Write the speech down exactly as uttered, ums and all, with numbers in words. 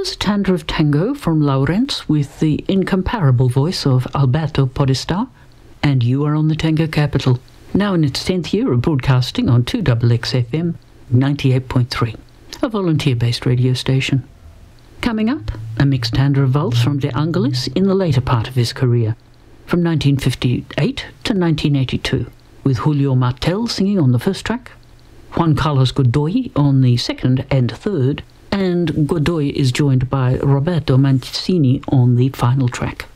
was a tanda of tango from Lawrence with the incomparable voice of Alberto Podesta, and you are on the Tango Capital, now in its tenth year of broadcasting on two X X F M ninety-eight point three, a volunteer-based radio station. Coming up, a mixed tanda of valse from De Angelis in the later part of his career, from nineteen fifty-eight to nineteen eighty-two, with Julio Martel singing on the first track, Juan Carlos Godoy on the second and third, and Godoy is joined by Roberto Mancini on the final track.